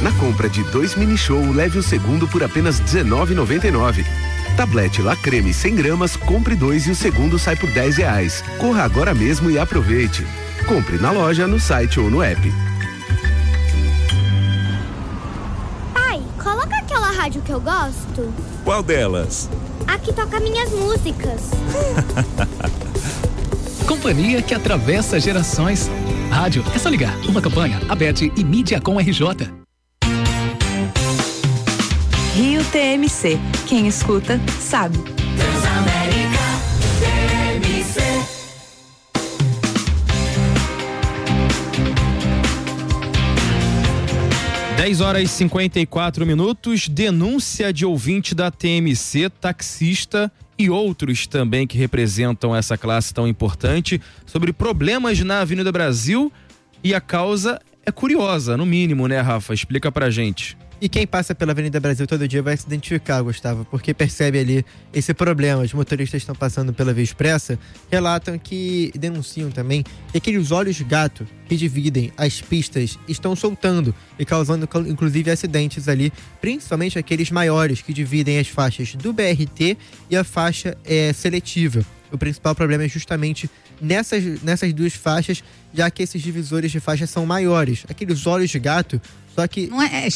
Na compra de 2 mini show, leve o segundo por apenas R$19,99. Tablete La Creme 100 gramas, compre 2 e o segundo sai por R$10. Corra agora mesmo e aproveite. Compre na loja, no site ou no app. Pai, coloca aquela rádio que eu gosto. Qual delas? A que toca minhas músicas. Companhia que atravessa gerações. Rádio, é só ligar. Uma campanha, Abete e Mídia com RJ. Rio TMC. Quem escuta, sabe. Transamérica TMC. Dez horas e 54 minutos. Denúncia de ouvinte da TMC, taxista e outros também que representam essa classe tão importante sobre problemas na Avenida Brasil, e a causa é curiosa, no mínimo, né, Rafa? Explica pra gente. E quem passa pela Avenida Brasil todo dia vai se identificar, Gustavo, porque percebe ali esse problema. Os motoristas estão passando pela Via Expressa, relatam que, denunciam também, que aqueles olhos de gato que dividem as pistas estão soltando e causando, inclusive, acidentes ali, principalmente aqueles maiores que dividem as faixas do BRT e a faixa seletiva. O principal problema é justamente nessas duas faixas, já que esses divisores de faixa são maiores. Aqueles olhos de gato, só que...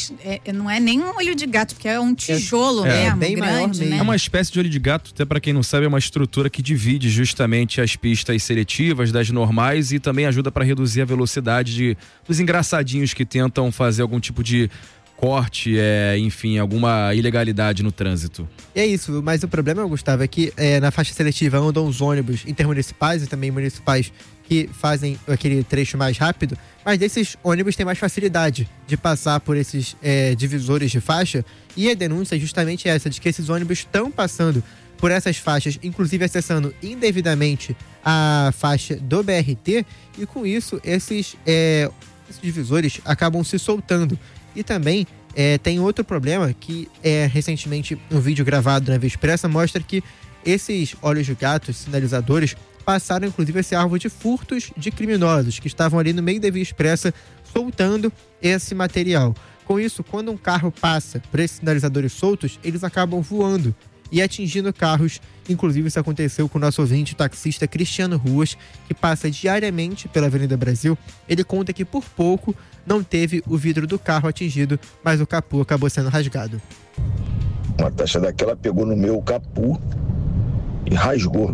Não é nem um olho de gato, porque é um tijolo mesmo, bem grande, maior, né? É uma espécie de olho de gato, até para quem não sabe, é uma estrutura que divide justamente as pistas seletivas das normais e também ajuda para reduzir a velocidade dos engraçadinhos que tentam fazer algum tipo de corte, enfim, alguma ilegalidade no trânsito. É isso, mas o problema, Gustavo, é que na faixa seletiva andam os ônibus intermunicipais e também municipais que fazem aquele trecho mais rápido, mas desses ônibus tem mais facilidade de passar por esses divisores de faixa, e a denúncia é justamente essa, de que esses ônibus estão passando por essas faixas, inclusive acessando indevidamente a faixa do BRT, e com isso esses divisores acabam se soltando. E também tem outro problema que recentemente um vídeo gravado na Via Expressa mostra que esses olhos de gato, sinalizadores, passaram inclusive esse alvo de furtos de criminosos que estavam ali no meio da Via Expressa soltando esse material. Com isso, quando um carro passa por esses sinalizadores soltos, eles acabam voando e atingindo carros. Inclusive isso aconteceu com o nosso ouvinte, o taxista Cristiano Ruas, que passa diariamente pela Avenida Brasil. Ele conta que por pouco não teve o vidro do carro atingido, mas o capô acabou sendo rasgado. Uma taxa daquela pegou no meu capô e rasgou.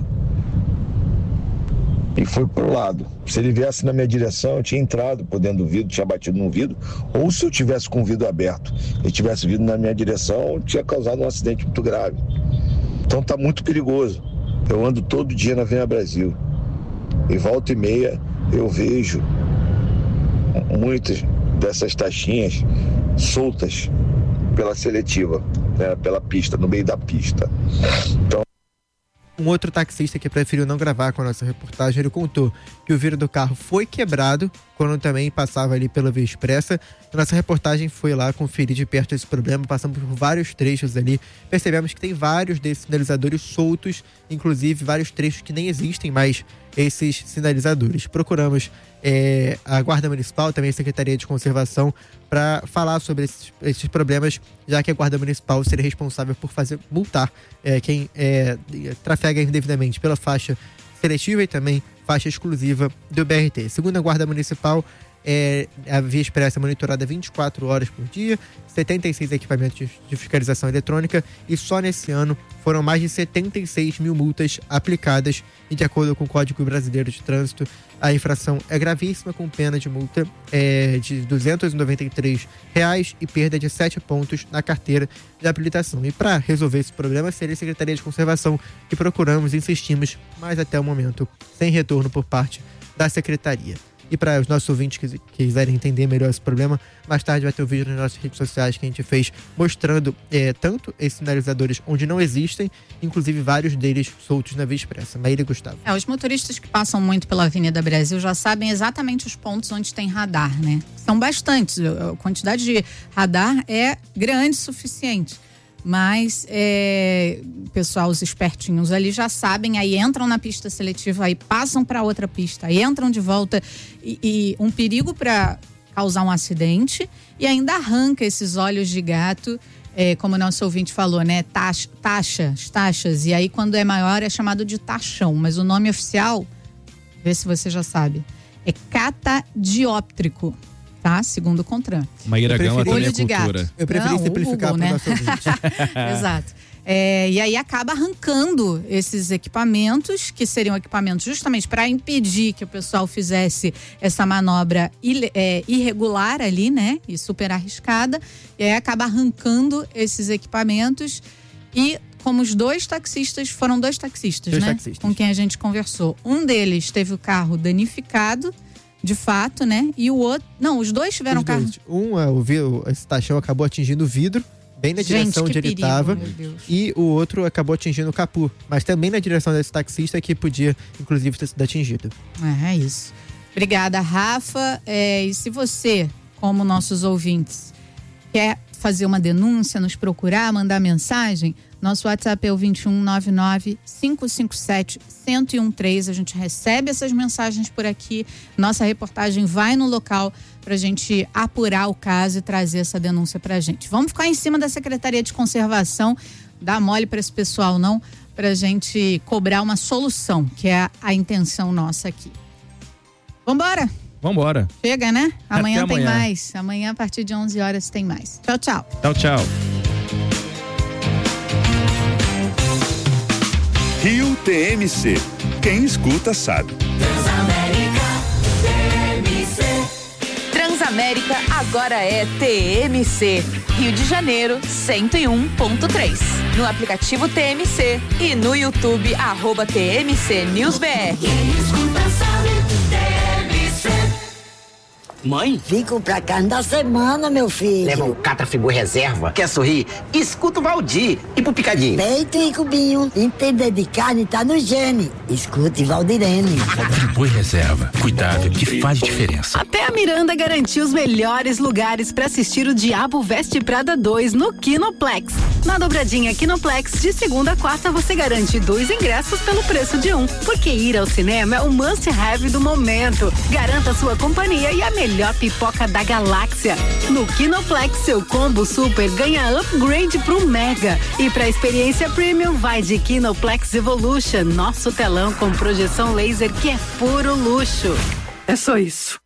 E foi pro lado. Se ele viesse na minha direção, eu tinha entrado por dentro do vidro, tinha batido no vidro, ou se eu tivesse com o vidro aberto e tivesse vindo na minha direção, tinha causado um acidente muito grave. Então tá muito perigoso. Eu ando todo dia na Avenida Brasil e volta e meia eu vejo muitas dessas taxinhas soltas pela seletiva, né, pela pista, no meio da pista. Então, um outro taxista que preferiu não gravar com a nossa reportagem, ele contou que o vidro do carro foi quebrado quando também passava ali pela Via Expressa. A nossa reportagem foi lá conferir de perto esse problema, passamos por vários trechos ali, percebemos que tem vários desses sinalizadores soltos, inclusive vários trechos que nem existem mais esses sinalizadores. Procuramos a Guarda Municipal, também a Secretaria de Conservação, para falar sobre esses problemas, já que a Guarda Municipal seria responsável por multar quem trafega indevidamente pela faixa seletiva e também faixa exclusiva do BRT. Segundo a Guarda Municipal, a Via Expressa é monitorada 24 horas por dia, 76 equipamentos de fiscalização eletrônica, e só nesse ano foram mais de 76 mil multas aplicadas, e de acordo com o Código Brasileiro de Trânsito, a infração é gravíssima, com pena de multa de R$ 293 e perda de 7 pontos na carteira de habilitação. E para resolver esse problema, seria a Secretaria de Conservação que procuramos e insistimos, mas até o momento sem retorno por parte da Secretaria. E para os nossos ouvintes que quiserem entender melhor esse problema, mais tarde vai ter um vídeo nas nossas redes sociais que a gente fez mostrando tanto esses sinalizadores onde não existem, inclusive vários deles soltos na Via Expressa. Maíra e Gustavo. Os motoristas que passam muito pela Avenida Brasil já sabem exatamente os pontos onde tem radar, né? São bastantes, a quantidade de radar é grande o suficiente. Mas pessoal, os espertinhos ali já sabem, aí entram na pista seletiva, aí passam para outra pista, aí entram de volta, e um perigo para causar um acidente e ainda arranca esses olhos de gato, como o nosso ouvinte falou, né? Taxas. E aí, quando é maior, é chamado de taxão. Mas o nome oficial, vê se você já sabe, é catadióptrico, tá? Segundo o CONTRAN. Maíra Gama também olho é de cultura. gato. Eu preferi simplificar para o nosso ouvinte. Exato. E aí acaba arrancando esses equipamentos, que seriam equipamentos justamente para impedir que o pessoal fizesse essa manobra irregular ali, né? E super arriscada. E aí acaba arrancando esses equipamentos e como os foram dois taxistas, né? Com quem a gente conversou. Um deles teve o carro danificado, de fato, né? E o outro... Não, os dois tiveram o carro... Esse taxão acabou atingindo o vidro, bem na direção onde ele estava, e o outro acabou atingindo o capô, mas também na direção desse taxista que podia, inclusive, ter sido atingido. É isso. Obrigada, Rafa. E se você, como nossos ouvintes, quer fazer uma denúncia, nos procurar, mandar mensagem, nosso WhatsApp é o 2199-557-1013. A gente recebe essas mensagens por aqui. Nossa reportagem vai no local pra gente apurar o caso e trazer essa denúncia pra gente. Vamos ficar em cima da Secretaria de Conservação, dá mole pra esse pessoal não, pra gente cobrar uma solução, que é a intenção nossa aqui. Vambora? Vambora. Chega, né? Amanhã tem amanhã. mais. Amanhã, a partir de 11 horas, tem mais. Tchau, tchau. Tchau. Rio TMC. Quem escuta sabe. Transamérica agora é TMC. Rio de Janeiro, 101.3. No aplicativo TMC e no YouTube, @TMC News BR. Mãe? Vim comprar carne da semana, meu filho. Leva um Catrafibu reserva. Quer sorrir? Escuta o Valdir. E pro picadinho? Peito e cubinho. Entender de carne tá no gene. Escute Valdirene. Friboi reserva. Cuidado que faz diferença. Até a Miranda garantiu os melhores lugares para assistir o Diabo Veste Prada 2 no Kinoplex. Na dobradinha Kinoplex, de segunda a quarta, você garante 2 ingressos pelo preço de 1. Porque ir ao cinema é o must-have do momento. Garanta sua companhia e a melhor pipoca da galáxia. No Kinoplex, seu combo super ganha upgrade pro Mega. E pra experiência premium, vai de Kinoplex Evolution, nosso telão com projeção laser que é puro luxo. É só isso.